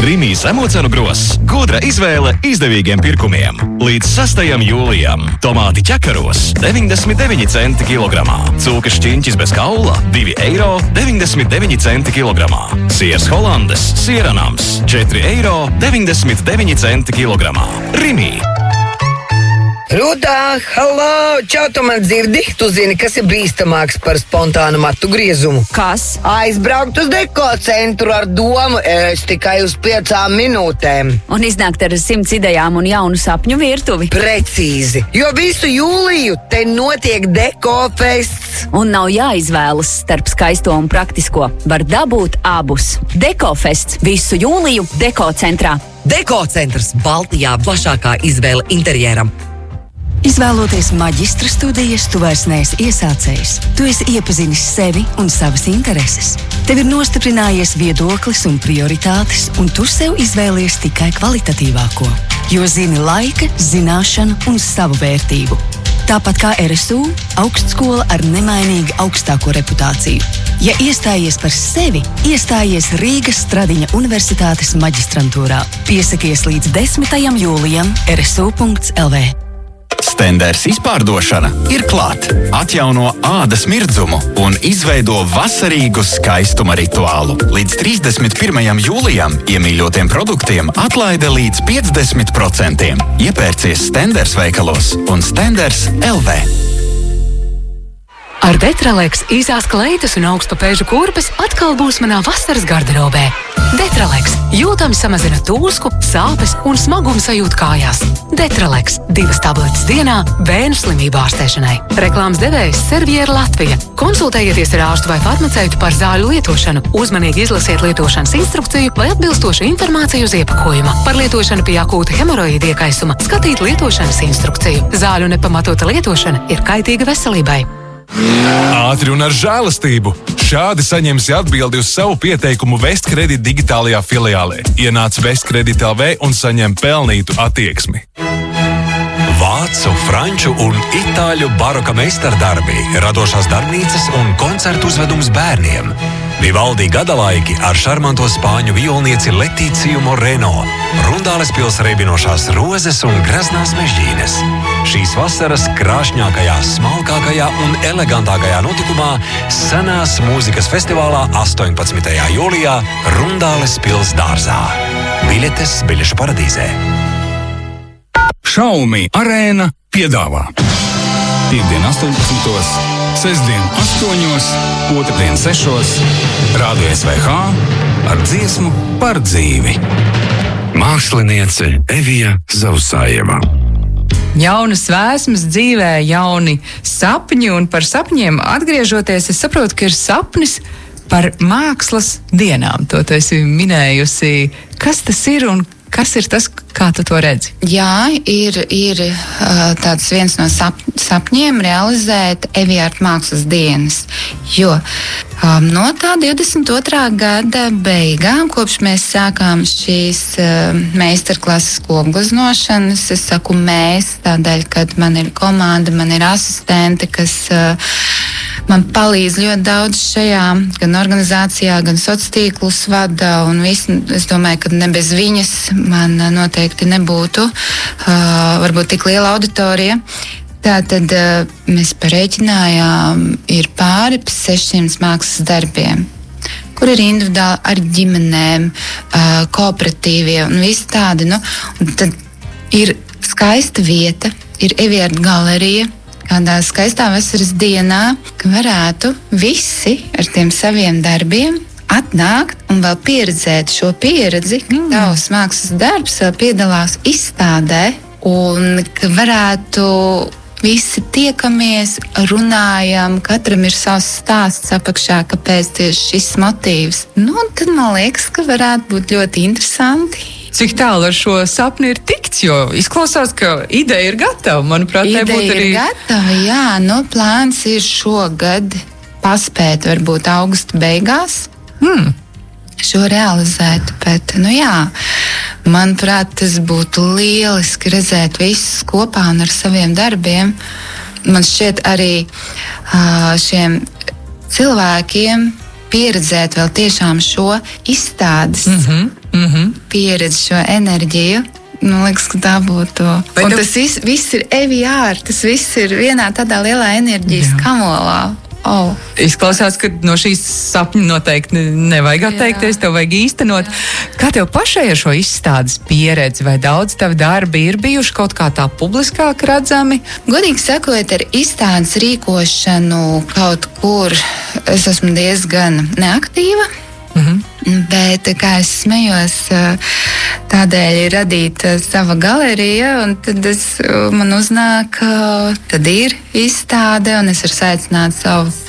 Rimi zemo cenu gross. Gudra izvēle izdevīgiem pirkumiem. Līdz 6. jūlijam. Tomāti ķekaros 99 centi kilogramā. Cūkas šķiņķis bez kaula 2,99 eiro kilogramā. Siers Holandes, sieranams 4,99 eiro kilogramā. Rimi. Rudā, halo, čau, tu man dzirdi? Tu zini, kas ir bīstamāks par spontānu matu griezumu? Kas? Aizbraukt uz deko centru ar domu, es tikai uz 5 minūtēm. Un iznākt ar 100 idejām un jaunu sapņu virtuvi. Precīzi, jo visu jūliju te notiek deko fests. Un nav jāizvēlas starp skaisto un praktisko. Var dabūt abus. Deko fests visu jūliju Deko centrā. Deko centrs Baltijā plašākā izvēle interjeram. Izvēloties maģistra studijas, tu vairs neesi iesācējs. Tu esi iepazinis sevi un savas intereses. Tev ir nostiprinājies viedoklis un prioritātes, un tu sev izvēlies tikai kvalitatīvāko. Jo zini laika, zināšanu un savu vērtību. Tāpat kā RSU, augstskola ar nemainīgi augstāko reputāciju. Ja iestājies par sevi, iestājies Rīgas Stradiņa Universitātes maģistrantūrā. Piesakies līdz 10. jūlijam rsu.lv. Stenders izpārdošana ir klāt. Atjauno ādas mirdzumu un izveido vasarīgu skaistuma rituālu. Līdz 31. jūlijam iemīļotiem produktiem atlaide līdz 50%. Iepērcies Stenders veikalos un Stenders LV. Ar Detraleks īsās kleitas un augstpapēžu kurpes atkal būs manā vasaras garderobē. Detraleks jūtami samazina tūsku, sāpes un smagumu sajūtu kājās. Detraleks 2 tabletes dienā bērnu slimību ārstēšanai. Reklāmas devējs Serviera Latvija. Konsultējieties ar ārstu vai farmaceitu par zāļu lietošanu. Uzmanīgi izlasiet lietošanas instrukciju vai atbilstošu informāciju uz iepakojuma. Par lietošanu pie akūta hemoroīda iekaisuma skatīt lietošanas instrukciju. Zāļu nepamatota lietošana ir kaitīga veselībai. Ātri un ar žēlastību. Šādi saņemsi atbildi uz savu pieteikumu Vestkredit digitālajā filiālē. Ienāc Vestkredit LV un saņem pelnītu attieksmi. Vācu, franču un itāļu baroka meistardarbi, radošās darbnīcas un koncertu uzvedums bērniem. Vivaldi gadalaiki ar šarmanto spāņu violnieci Letīciju Moreno, Rundāles pils reibinošās rozes un graznās mežģīnes. Šīs vasaras krāšņākajā, smalkākajā un elegantākajā notikumā Senās mūzikas festivālā 18. jūlijā Rundāles pils dārzā. Biļetes biļešu paradīzē. Xiaomi Arēna piedāvā Piektdien 18, sestdien 8, otrdien 6, Rādio SVH ar dziesmu par dzīvi. Māksliniece Evija Zausājeva. Jaunas vēsmas dzīvē, jauni sapņi, un par sapņiem atgriežoties, es saprotu, ka ir sapnis par mākslas dienām. To tu esi minējusi. Kas tas ir un kas ir tas, kā tu to redzi? Jā, ir tāds viens no sapņiem realizēt Evijārta mākslas dienas, jo no tā 22. gada beigām, kopš mēs sākām šīs meistarklases gleznošanas, es saku mēs, tādēļ, kad man ir komanda, man ir asistente, kas man palīdz ļoti daudz šajā gan organizācijā, gan sociālos tīklus vada, un visu, es domāju, ka ne bez viņas man noteikti nebūtu varbūt tik liela auditorija. Tātad mēs parēķinājām, ir pāri 600 mākslas darbiem, kur ir individuāli ar ģimenēm, kooperatīvie un visi tādi. Un tad ir skaista vieta, ir Evijārta galerija, kādā skaistā vasaras dienā, ka varētu visi ar tiem saviem darbiem atnākt un vēl pieredzēt šo pieredzi, ka tavs mākslas darbs vēl piedalās izstādē, un ka varētu visi tiekamies, runājam, katram ir savs stāsts apakšā, kāpēc tieši šis motīvs. Tad man liekas, ka varētu būt ļoti interesanti. Cik tālu ar šo sapni ir tikts, jo izklausās, ka ideja ir gatava. Manuprāt, ideja ir gatava, jā. Plāns ir šogad paspēt varbūt augusta beigās šo realizēt, bet, jā, manuprāt, tas būtu lieliski redzēt visus kopā un ar saviem darbiem. Man šķiet arī šiem cilvēkiem pieredzēt vēl tiešām šo izstādes pieredzi, šo enerģiju. Man liekas, ka tā būtu. Un tas viss ir EVR, tas viss ir vienā tādā lielā enerģijas kamolā. Oh. Izklausās, ka no šīs sapņa noteikti nevajag atteikties, tev vajag īstenot. Kā tev pašai ar šo izstādes pieredzi, vai daudz tavi darbi ir bijuši kaut kā tā publiskāk redzami? Godīgi sakot, ar izstādes rīkošanu kaut kur es esmu diezgan neaktīva. Bet, kā es smējos, tādēļ ir radīta sava galerija, un tad man uznāk, tad ir izstāde, un es varu saicināt savus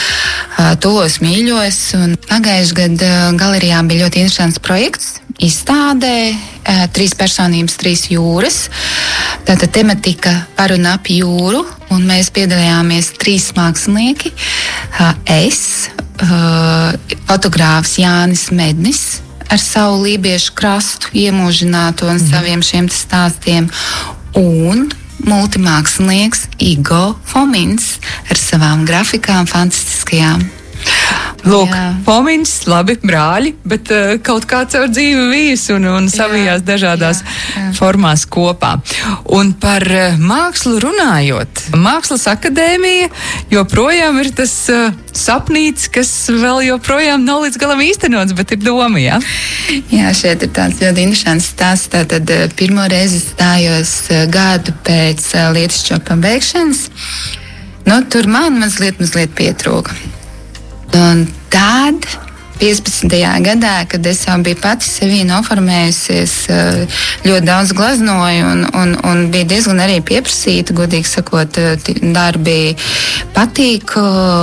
tos mīļos. Pagājušajā gadā galerijā bija ļoti interesants projekts. Izstādē 3 personības, 3 jūras. Tātad tematika par un ap jūru, un mēs piedalījāmies 3 mākslinieki. Es, fotogrāfs Jānis Mednis ar savu lībiešu krastu iemūžināto un saviem šiem stāstiem, un multimākslinieks Igo Fomins ar savām grafikām fantastiskajām. Lūk, Fomins, labi, brāļi, bet kaut kā caur dzīvi vijas un savijās dažādās formās kopā. Un par mākslu runājot, Mākslas akadēmija joprojām ir tas sapnīts, kas vēl joprojām nav līdz galam īstenots, bet ir doma, jā? Jā, šeit ir tāds ļoti interesants stāsts. Tātad pirmo reizi stājos gadu pēc Lietušķo pabeigšanas. Tur man mazliet pietrūka. Un tad, 15. gadā, kad es jau biju pati sevī noformējusies, ļoti daudz glaznoju un bija diezgan arī pieprasīta, godīgi sakot, darbi patīk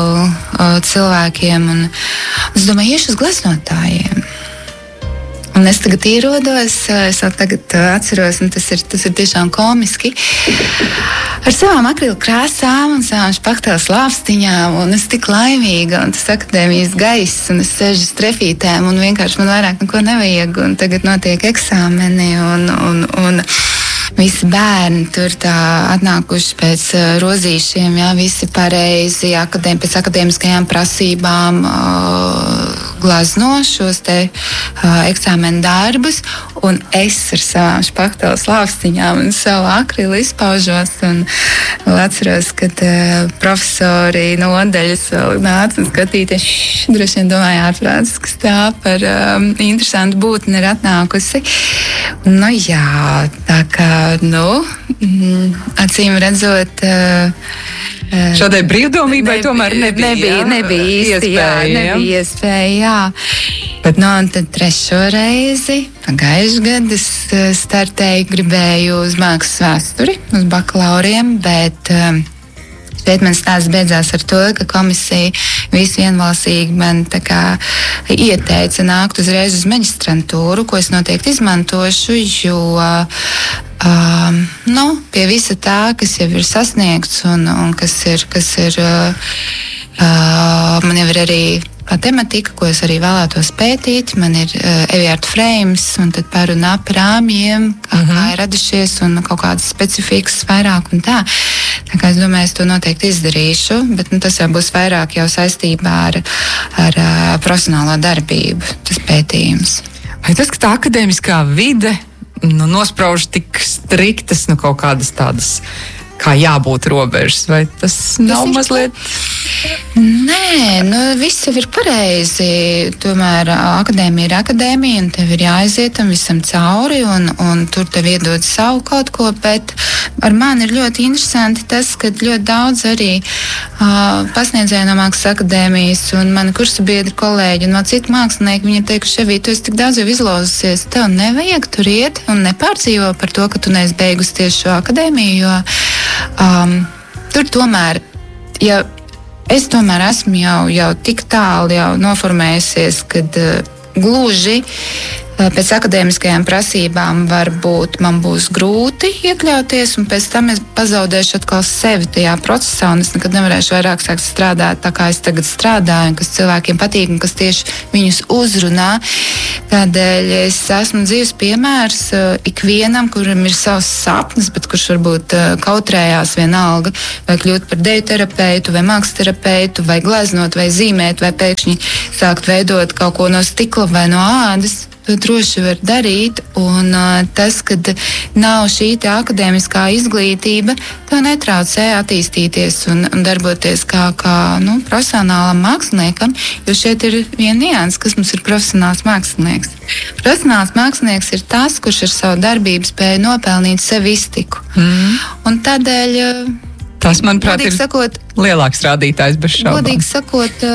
cilvēkiem. Un es domāju, iešu uz glaznotājiem. Un es tagad ierodos, es vēl tagad atceros, un tas ir tiešām komiski. Ar savām akrilu krāsām un savām špaktēlu slāpstiņām, un es tik laimīga, un tas akadēmijas gaiss, un es sēžu uz trefītēm, un vienkārši man vairāk neko nevajag, un tagad notiek eksāmeni, un visi bērni tur tā atnākuši pēc rozīšiem, jā, visi pareizi, pēc akadēmiskajām prasībām glazno šos te eksāmenu darbus, un es ar savām špaktēlu slāpstiņām un savu akrilu izpaužos, un vēl atceros, kad profesori nodaļas vēl nāca un skatīties, droši vien domāja ārprātis, kas tā par interesantu būtni ir atnākusi. Nu jā, tā kā, acīm redzot, šādai brīvdomībai tomēr nebija iespēja, jā. Bet un tad 3. reizi, pagājušajā gadā, es startēju, gribēju uz mākslas vēsturi, uz bakalauriem, bet šeit man stāsts beidzās ar to, ka komisija visvienbalsīgi man tā kā ieteica nākt uzreiz uz maģistrantūru, ko es noteikti izmantošu, jo pie visa tā, kas jau ir sasniegts un kas ir man jau ir arī tematika, ko es arī vēlētos pētīt. Man ir EVR frames un tad par un ap rāmjiem, kā ir radušies un kaut kādas specifikas vairāk un tā. Tā kā es domāju, es to noteikti izdarīšu, bet tas jau būs vairāk jau saistībā ar profesionālo darbību, tas pētījums. Vai tas, ka tā akadēmiskā vide nosprauž tik striktas kaut kādas tādas, kā jābūt robežas, vai tas nav mazliet? Nē, viss jau ir pareizi. Tomēr akadēmija ir akadēmija, un tev ir jāaiziet tam visam cauri, un tur tev iedod savu kaut ko, bet ar mani ir ļoti interesanti tas, ka ļoti daudz arī pasniedzēju no Mākslas akadēmijas, un mani kursabiedri kolēģi un vēl citi mākslinieki, viņi ir teikuši, Evī, tu esi tik daudz jau izlauzusies, tev nevajag tur iet un nepārdzīvo par to, ka tu neesi beigusi tieši šo akadēmiju, jo tur tomēr, ja es tomēr esmu jau tik tālu jau noformējusies, kad gluži pēc akadēmiskajām prasībām varbūt man būs grūti iekļauties, un pēc tam es pazaudēšu atkal sevi tajā procesā, un es nekad nevarēšu vairāk sākt strādāt tā, kā es tagad strādāju, un kas cilvēkiem patīk, un kas tieši viņus uzrunā. Tādēļ es esmu dzīves piemērs ikvienam, kuram ir savs sapnis, bet kurš varbūt kautrējās vienalga, vai kļūt par deju terapeitu, vai mākslas terapeitu, vai gleznot, vai zīmēt, vai pēkšņi sākt veidot kaut ko no stikla vai no ādas. To droši var darīt, un tas, kad nav šī akadēmiskā izglītība, to netraucē attīstīties un darboties kā profesionālam māksliniekam, jo šeit ir viena nianse, kas mums ir profesionāls mākslinieks. Profesionāls mākslinieks ir tas, kurš ar savu darbību spēja nopelnīt sev iztiku. Un tādēļ tas, manuprāt, ir lielāks rādītājs bez šaubām. Godīgi sakot,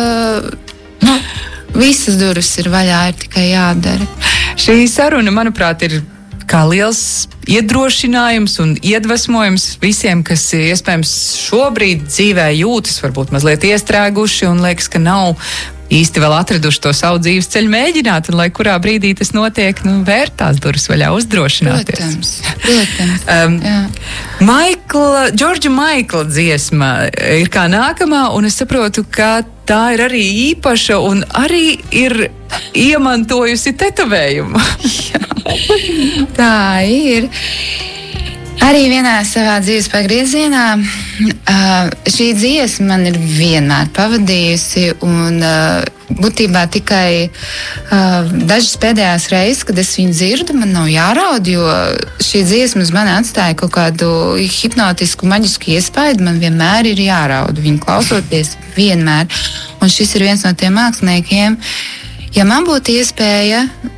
visas durvis ir vaļā, ir tikai jādara. Šī saruna, manuprāt, ir kā liels iedrošinājums un iedvesmojums visiem, kas iespējams šobrīd dzīvē jūtas varbūt mazliet iestrēguši un liekas, ka nav īsti vēl atraduši to savu dzīves ceļu mēģināt, un lai kurā brīdī tas notiek, vērt tās durvis vaļā, uzdrošināties. Protams. Džordža Maikla dziesma ir kā nākamā, un es saprotu, ka tā ir arī īpaša un arī ir iemantojusi tetovējumu. Tā ir. Arī vienā savā dzīves pagriezienā šī dziesma man ir vienmēr pavadījusi, un būtībā tikai dažas pēdējās reizes, kad es viņu dzirdu, man nav jāraud, jo šī dziesma uz mani atstāja kaut kādu hipnotisku, maģisku iespaidu. Man vienmēr ir jāraud viņu klausoties, vienmēr. Un šis ir viens no tiem māksliniekiem. Ja man būtu iespēja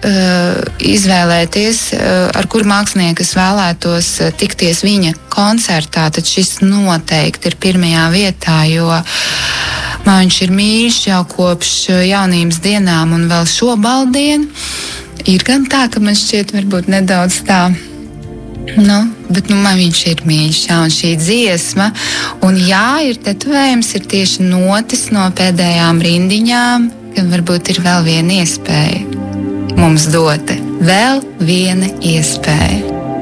izvēlēties, ar kuru mākslinieku es vēlētos tikties viņa koncertā, tad šis noteikti ir pirmajā vietā, jo man viņš ir mīļš jau kopš jaunības dienām, un vēl šo baldienu ir gan tā, ka man šķiet varbūt nedaudz tā. Bet man viņš ir mīļš, un šī dziesma, un ir tetovējums, ir tieši notis no pēdējām rindiņām, ka varbūt ir vēl viena iespēja mums dota. Vēl viena iespēja.